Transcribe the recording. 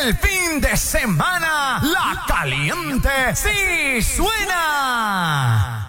el fin de semana, La Caliente sí suena.